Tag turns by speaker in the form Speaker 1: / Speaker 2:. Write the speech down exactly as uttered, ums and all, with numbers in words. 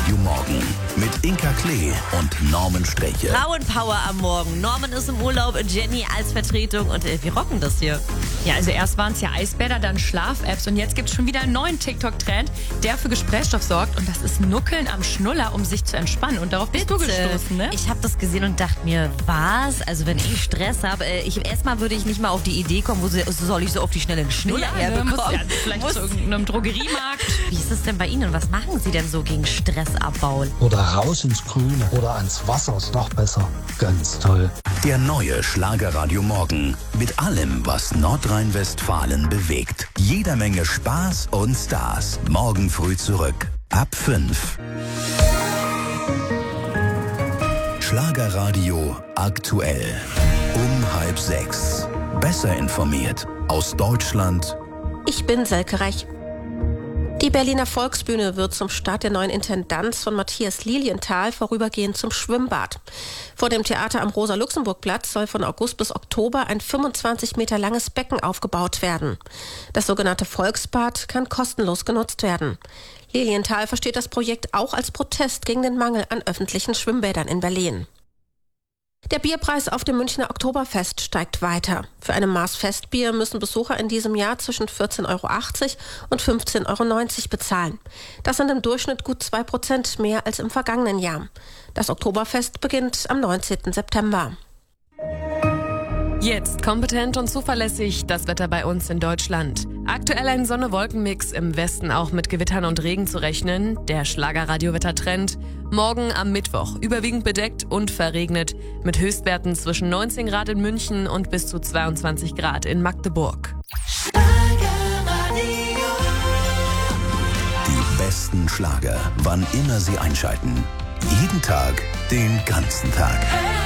Speaker 1: Schlagerradio Morgen mit Inka Klee und Norman Sträche.
Speaker 2: Frauenpower am Morgen. Norman ist im Urlaub, Jenny als Vertretung und äh, wir rocken das hier.
Speaker 3: Ja, also erst waren es ja Eisbäder, dann Schlaf-Apps und jetzt gibt es schon wieder einen neuen TikTok-Trend, der für Gesprächsstoff sorgt und das ist Nuckeln am Schnuller, um sich zu entspannen. Und darauf bist du gestoßen, ne?
Speaker 2: Ich habe das gesehen und dachte mir, was? Also wenn ich Stress habe, äh, ich, erstmal würde ich nicht mal auf die Idee kommen, wo sie, soll ich so auf die schnelle einen Schnuller
Speaker 3: Ja, ne,
Speaker 2: herbekommen?
Speaker 3: muss ja vielleicht
Speaker 2: Muss-
Speaker 3: zu irgendeinem Drogeriemarkt.
Speaker 2: Wie ist es denn bei Ihnen? Was machen Sie denn so gegen Stressabbau?
Speaker 4: Oder raus ins Grüne oder ans Wasser ist noch besser. Ganz toll.
Speaker 1: Der neue Schlagerradio Morgen mit allem, was Nordrhein-Westfalen bewegt. Jeder Menge Spaß und Stars. Morgen früh zurück. Ab fünf. Schlagerradio aktuell. Um halb sechs. Besser informiert. Aus Deutschland.
Speaker 5: Ich bin Selke Reich. Die Berliner Volksbühne wird zum Start der neuen Intendanz von Matthias Lilienthal vorübergehend zum Schwimmbad. Vor dem Theater am Rosa-Luxemburg-Platz soll von August bis Oktober ein fünfundzwanzig Meter langes Becken aufgebaut werden. Das sogenannte Volksbad kann kostenlos genutzt werden. Lilienthal versteht das Projekt auch als Protest gegen den Mangel an öffentlichen Schwimmbädern in Berlin. Der Bierpreis auf dem Münchner Oktoberfest steigt weiter. Für eine Maß Festbier müssen Besucher in diesem Jahr zwischen vierzehn Euro achtzig und fünfzehn Euro neunzig bezahlen. Das sind im Durchschnitt gut zwei Prozent mehr als im vergangenen Jahr. Das Oktoberfest beginnt am neunzehnten September.
Speaker 6: Jetzt kompetent und zuverlässig das Wetter bei uns in Deutschland. Aktuell ein Sonne-Wolken-Mix, im Westen auch mit Gewittern und Regen zu rechnen. Der Schlagerradio-Wettertrend. Morgen am Mittwoch überwiegend bedeckt und verregnet mit Höchstwerten zwischen neunzehn Grad in München und bis zu zweiundzwanzig Grad in Magdeburg.
Speaker 1: Die besten Schlager, wann immer Sie einschalten. Jeden Tag, den ganzen Tag.